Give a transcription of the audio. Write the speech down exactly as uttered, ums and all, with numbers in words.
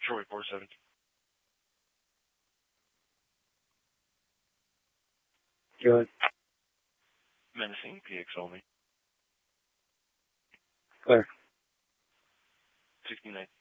Troy four seven. Good. Menacing, P X only. Clear. sixteen nineteen.